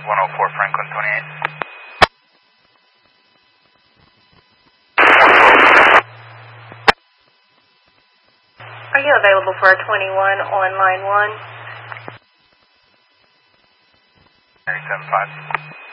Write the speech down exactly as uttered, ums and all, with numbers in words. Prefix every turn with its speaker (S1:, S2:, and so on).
S1: one oh four Franklin twenty-eight.
S2: Are you available for a twenty-one on line one?
S1: ninety-seven five.